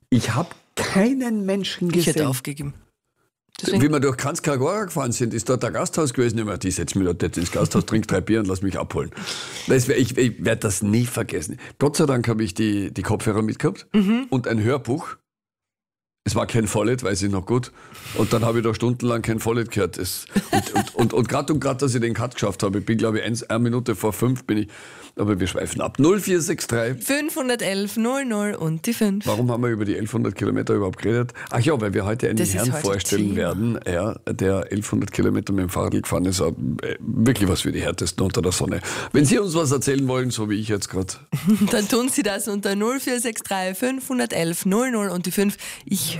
Ich habe keinen Menschen Ich hätte gesehen. aufgegeben. Deswegen, Wie wir durch Kranzkagora gefahren sind, ist dort ein Gasthaus gewesen. Ich meine, die setz mich dort jetzt ins Gasthaus, trink 3 Bier und lass mich abholen. Ich werde das nie vergessen. Gott sei Dank habe ich die Kopfhörer mitgehabt und ein Hörbuch. Es war kein Vollet, weiß ich noch gut. Und dann habe ich da stundenlang kein Vollet gehört. Und gerade dass ich den Cut geschafft habe. Ich bin, glaube ich, 1 Minute vor 5 bin ich. Aber wir schweifen ab. 0463. 511 00 und die 5. Warum haben wir über die 1100 Kilometer überhaupt geredet? Ach ja, weil wir heute einen Das ist Herrn heute vorstellen Thema. werden, ja, der 1100 Kilometer mit dem Fahrrad gefahren ist. Wirklich was für die Härtesten unter der Sonne. Wenn Sie uns was erzählen wollen, so wie ich jetzt gerade. Dann tun Sie das unter 0463 511 00 und die 5. Ich